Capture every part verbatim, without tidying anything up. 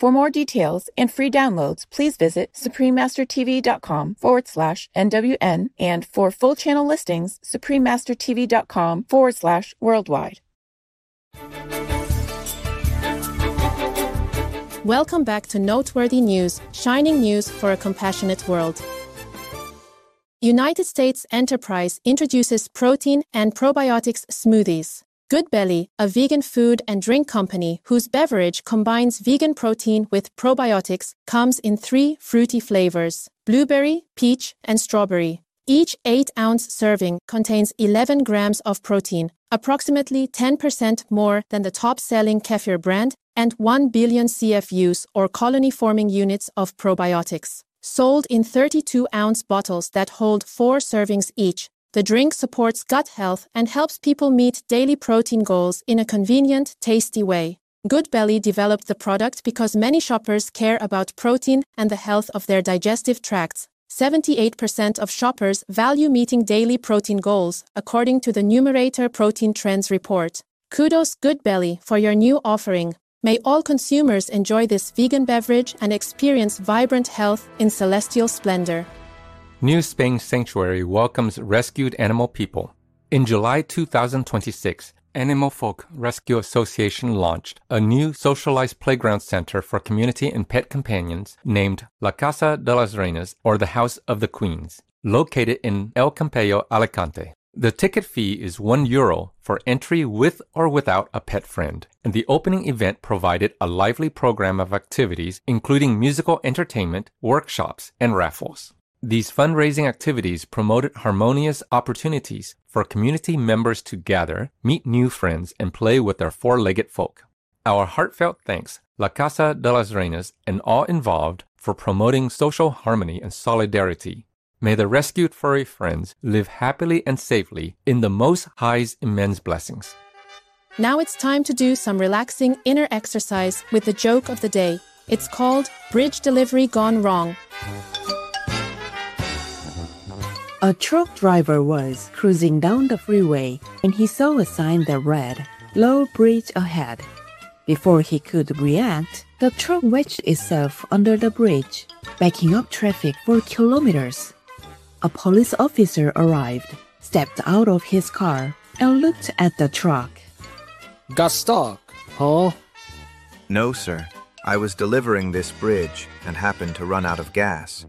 For more details and free downloads, please visit suprememastertv.com forward slash NWN, and for full channel listings, suprememastertv.com forward slash worldwide. Welcome back to Noteworthy News, shining news for a compassionate world. United States Enterprise introduces protein and probiotics smoothies. Goodbelly, a vegan food and drink company whose beverage combines vegan protein with probiotics, comes in three fruity flavors: blueberry, peach, and strawberry. Each eight ounce serving contains eleven grams of protein, approximately ten percent more than the top-selling kefir brand, and one billion C F Us or colony-forming units of probiotics. Sold in thirty-two ounce bottles that hold four servings each, the drink supports gut health and helps people meet daily protein goals in a convenient, tasty way. Goodbelly developed the product because many shoppers care about protein and the health of their digestive tracts. seventy-eight percent of shoppers value meeting daily protein goals, according to the Numerator Protein Trends report. Kudos Goodbelly for your new offering. May all consumers enjoy this vegan beverage and experience vibrant health in celestial splendor. New Spain Sanctuary welcomes rescued animal people. In July two thousand twenty-six, Animal Folk Rescue Association launched a new socialized playground center for community and pet companions named La Casa de las Reinas, or the House of the Queens, located in El Campello, Alicante. The ticket fee is one euro for entry with or without a pet friend, and the opening event provided a lively program of activities including musical entertainment, workshops, and raffles. These fundraising activities promoted harmonious opportunities for community members to gather, meet new friends, and play with their four-legged folk. Our heartfelt thanks, La Casa de las Reinas, and all involved for promoting social harmony and solidarity. May the rescued furry friends live happily and safely in the Most High's immense blessings. Now it's time to do some relaxing inner exercise with the joke of the day. It's called Bridge Delivery Gone Wrong. A truck driver was cruising down the freeway and he saw a sign that read, "Low bridge ahead." Before he could react, the truck wedged itself under the bridge, backing up traffic for kilometers. A police officer arrived, stepped out of his car, and looked at the truck. Got stuck, huh? No, sir. I was delivering this bridge and happened to run out of gas.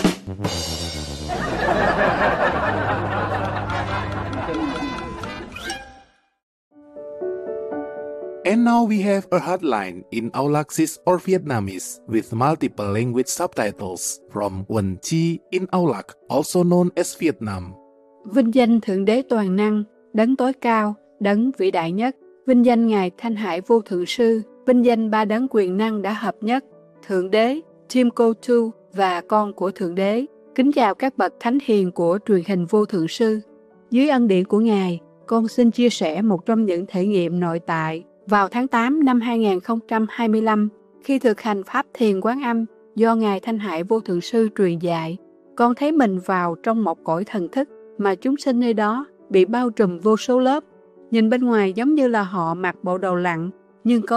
And now we have a hotline in Aulacese or Vietnamese with multiple language subtitles from Uẩn Chi in Aulac, also known as Vietnam. Vinh danh Thượng Đế Toàn Năng, Đấng Tối Cao, Đấng Vĩ Đại Nhất. Vinh danh Ngài Thanh Hải Vô Thượng Sư. Vinh danh ba đấng quyền năng đã hợp nhất, Thượng Đế, Tim Cô Tu và con của Thượng Đế. Kính chào các bậc thánh hiền của truyền hình Vô Thượng Sư. Dưới ân điển của Ngài, con xin chia sẻ một trong những thể nghiệm nội tại. Vào tháng tám năm hai nghìn không trăm hai mươi lăm, khi thực hành Pháp Thiền Quán Âm do Ngài Thanh Hải Vô Thượng Sư truyền dạy, con thấy mình vào trong một cõi thần thức mà chúng sinh nơi đó bị bao trùm vô số lớp. Nhìn bên ngoài giống như là họ mặc bộ đồ lặn, nhưng có